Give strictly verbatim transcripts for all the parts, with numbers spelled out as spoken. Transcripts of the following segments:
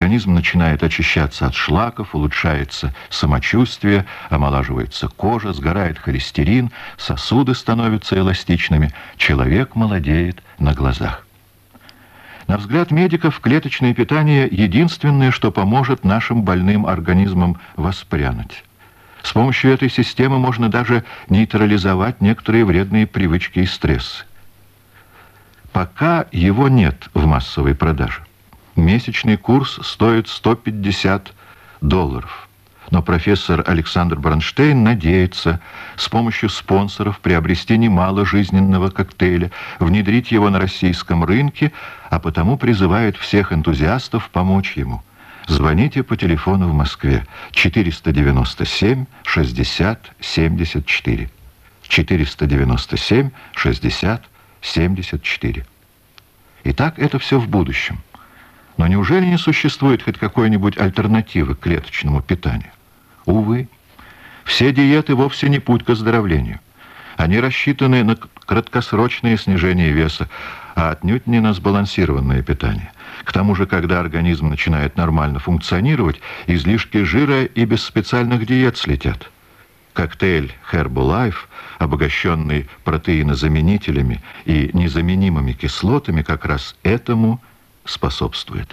организм начинает очищаться от шлаков, улучшается самочувствие, омолаживается кожа, сгорает холестерин, сосуды становятся эластичными, человек молодеет на глазах. На взгляд медиков, клеточное питание — единственное, что поможет нашим больным организмам воспрянуть. С помощью этой системы можно даже нейтрализовать некоторые вредные привычки и стрессы. Пока его нет в массовой продаже. Месячный курс стоит сто пятьдесят долларов. Но профессор Александр Бронштейн надеется с помощью спонсоров приобрести немало жизненного коктейля, внедрить его на российском рынке, а потому призывает всех энтузиастов помочь ему. Звоните по телефону в Москве четыреста девяносто семь шестьдесят семьдесят четыре. четыреста девяносто семь шестьдесят семьдесят четыре. Итак, это все в будущем. Но неужели не существует хоть какой-нибудь альтернативы к клеточному питанию? Увы, все диеты вовсе не путь к оздоровлению. Они рассчитаны на краткосрочное снижение веса, а отнюдь не на сбалансированное питание. К тому же, когда организм начинает нормально функционировать, излишки жира и без специальных диет слетят. Коктейль Herbalife, обогащенный протеинозаменителями и незаменимыми кислотами, как раз этому способствует.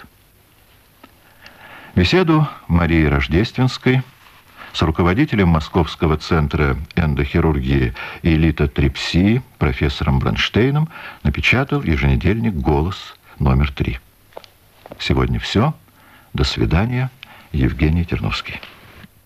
Беседу Марии Рождественской с руководителем Московского центра эндохирургии и литотрипсии профессором Бронштейном напечатал еженедельник «Голос» номер три. Сегодня все. До свидания. Евгений Терновский.